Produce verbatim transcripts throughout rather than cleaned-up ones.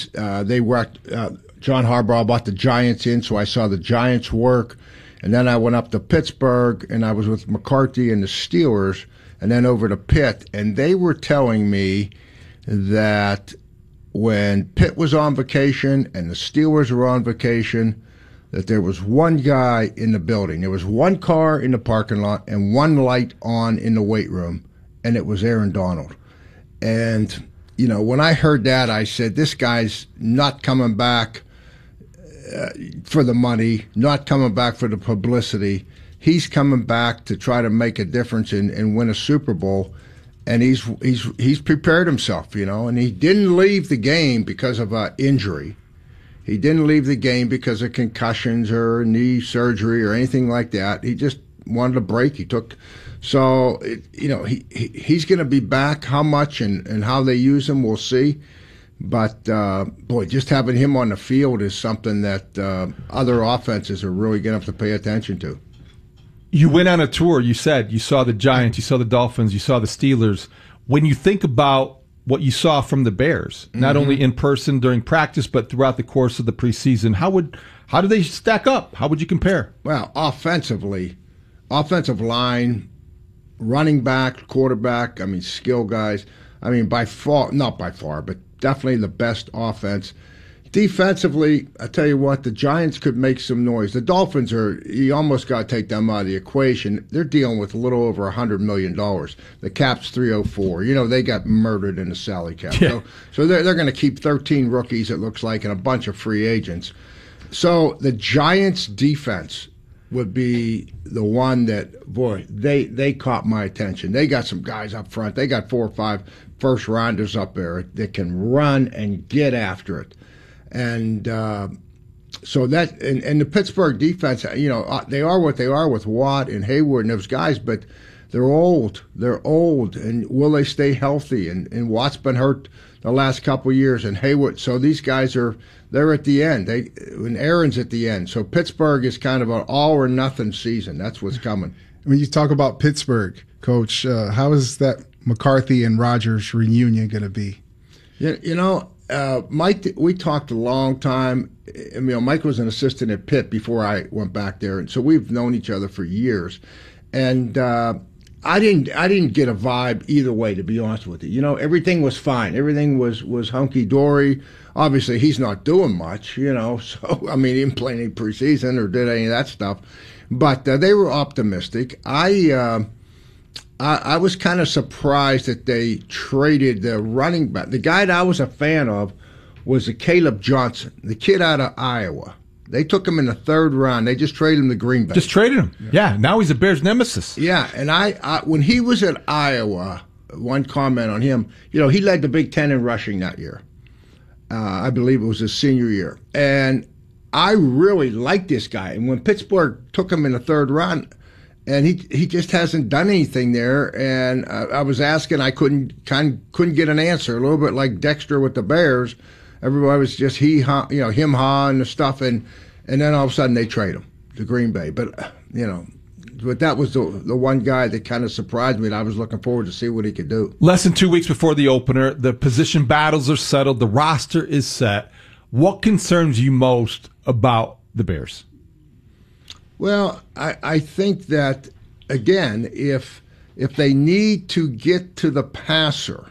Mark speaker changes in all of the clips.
Speaker 1: Uh, they worked. Uh, John Harbaugh brought the Giants in, so I saw the Giants work, and then I went up to Pittsburgh, and I was with McCarthy and the Steelers, and then over to Pitt, and they were telling me that when Pitt was on vacation and the Steelers were on vacation, that there was one guy in the building. There was one car in the parking lot and one light on in the weight room, and it was Aaron Donald. And, you know, when I heard that, I said, this guy's not coming back uh, for the money, not coming back for the publicity. He's coming back to try to make a difference and, and win a Super Bowl. And he's he's he's prepared himself, you know, and he didn't leave the game because of an injury. He didn't leave the game because of concussions or knee surgery or anything like that. He just wanted a break. He took, so it, you know, he, he he's going to be back. How much and, and how they use him, we'll see. But uh, boy, just having him on the field is something that uh, other offenses are really going to have to pay attention to.
Speaker 2: You went on a tour, you said. You saw the Giants, you saw the Dolphins, you saw the Steelers. When you think about what you saw from the Bears, not mm-hmm. only in person during practice, but throughout the course of the preseason, how would how do they stack up? How would you compare?
Speaker 1: Well, offensively, offensive line, running back, quarterback, I mean, skill guys. I mean, by far, not by far, but definitely the best offense. Defensively, I tell you what, the Giants could make some noise. The Dolphins are, you almost got to take them out of the equation. They're dealing with a little over one hundred million dollars. The cap's three oh four. You know, they got murdered in the salary cap.
Speaker 2: Yeah.
Speaker 1: So, so they're, they're going to keep thirteen rookies, it looks like, and a bunch of free agents. So the Giants' defense would be the one that, boy, they, they caught my attention. They got some guys up front. They got four or five first-rounders up there that can run and get after it. And uh, so that, and, and the Pittsburgh defense, you know, they are what they are with Watt and Hayward and those guys, but they're old. They're old. And will they stay healthy? And, and Watt's been hurt the last couple of years, and Hayward. So these guys are, they're at the end. They, and Aaron's at the end. So Pittsburgh is kind of an all or nothing season. That's what's coming.
Speaker 3: When you talk about Pittsburgh, Coach, uh, how is that McCarthy and Rodgers reunion going to be?
Speaker 1: You, you know, Uh, Mike, we talked a long time. I mean, Mike was an assistant at Pitt before I went back there, and so we've known each other for years. And uh, I didn't, I didn't get a vibe either way, to be honest with you. You know, everything was fine. Everything was was hunky dory. Obviously, he's not doing much. You know, so I mean, he didn't play any preseason or did any of that stuff. But uh, they were optimistic. I. Uh, I, I was kind of surprised that they traded the running back. The guy that I was a fan of was a Caleb Johnson, the kid out of Iowa. They took him in the third round. They just traded him to Green Bay.
Speaker 2: Just traded him. Yeah, yeah, now he's a Bears nemesis.
Speaker 1: Yeah, and I, I when he was at Iowa, one comment on him, you know, he led the Big Ten in rushing that year. Uh, I believe it was his senior year. And I really liked this guy. And when Pittsburgh took him in the third round, and he he just hasn't done anything there. And uh, I was asking, I couldn't kind couldn't get an answer. A little bit like Dexter with the Bears, everybody was just he ha, you know him ha and the stuff, and and then all of a sudden they trade him to Green Bay. But you know, but that was the the one guy that kind of surprised me. And I was looking forward to see what he could do.
Speaker 2: Less than two weeks before the opener, the position battles are settled. The roster is set. What concerns you most about the Bears?
Speaker 1: Well, I, I think that, again, if if they need to get to the passer,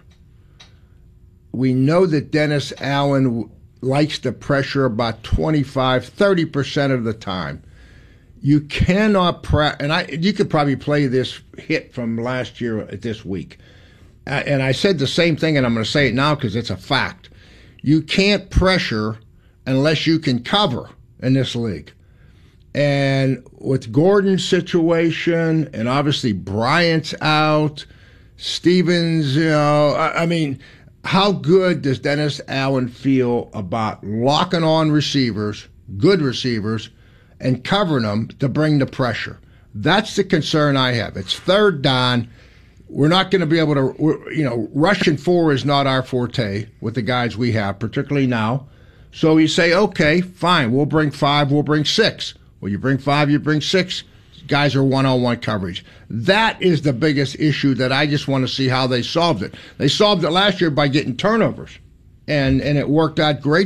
Speaker 1: we know that Dennis Allen likes the pressure about twenty-five, thirty percent of the time. You cannot, pra- and I you could probably play this hit from last year at this week. Uh, and I said the same thing, and I'm going to say it now because it's a fact. You can't pressure unless you can cover in this league. And with Gordon's situation, and obviously Bryant's out, Stevens, you know, I, I mean, how good does Dennis Allen feel about locking on receivers, good receivers, and covering them to bring the pressure? That's the concern I have. It's third down. We're not going to be able to, you know, rushing four is not our forte with the guys we have, particularly now. So you say, okay, fine, we'll bring five, we'll bring six. Well, you bring five, you bring six. Guys are one-on-one coverage. That is the biggest issue that I just want to see how they solved it. They solved it last year by getting turnovers, and and it worked out great